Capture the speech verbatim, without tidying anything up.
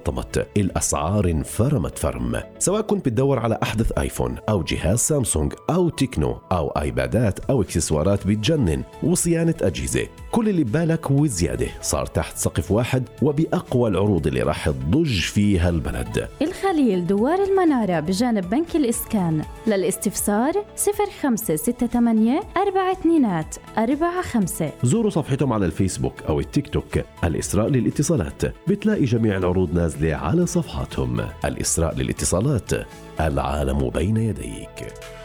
تحطمت، الأسعار انفرمت فرم. سواء كنت بتدور على أحدث آيفون أو جهاز سامسونج أو تكنو أو آيبادات أو إكسسوارات بتجنن وصيانة أجهزة، كل اللي ببالك وزيادة صار تحت سقف واحد وبأقوى العروض اللي راح تضج فيها البلد. الخليل دوار المنارة بجانب بنك الإسكان. للاستفسار صفر خمسة ستة ثمانية أربعة اثنين أربعة خمسة. زوروا صفحتهم على الفيسبوك أو التيك توك الإسراء للاتصالات، بتلاقي جميع العروض نازلة على صفحاتهم. الإسراء للاتصالات، العالم بين يديك.